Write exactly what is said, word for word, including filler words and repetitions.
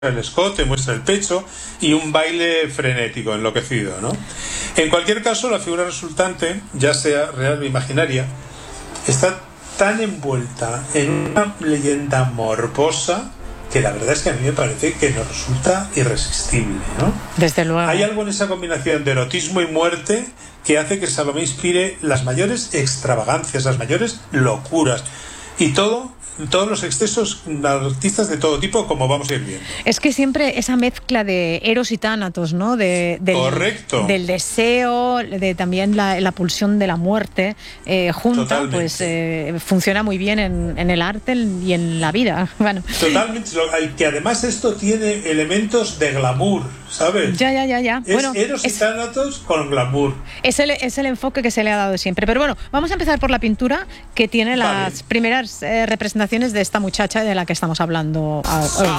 el escote, muestra el pecho y un baile frenético, enloquecido, ¿no? En cualquier caso, la figura resultante, ya sea real o imaginaria, está tan envuelta en una leyenda morbosa que la verdad es que a mí me parece que nos resulta irresistible, ¿no? Desde luego. Hay algo en esa combinación de erotismo y muerte que hace que Salomé inspire las mayores extravagancias, las mayores locuras y todo, todos los excesos de artistas de todo tipo, como vamos a ir viendo. Es que siempre esa mezcla de Eros y Tánatos, ¿no? De, del, Correcto. Del deseo, de también la, la pulsión de la muerte eh, junta, Totalmente. pues eh, funciona muy bien en, en el arte y en la vida. Bueno. Totalmente. Que además esto tiene elementos de glamour, ¿sabes? Ya, ya, ya, ya. Es bueno, Eros y es, Tánatos con glamour. Es el, es el enfoque que se le ha dado siempre. Pero bueno, vamos a empezar por la pintura, que tiene las Vale. primeras eh, representaciones de esta muchacha de la que estamos hablando hoy.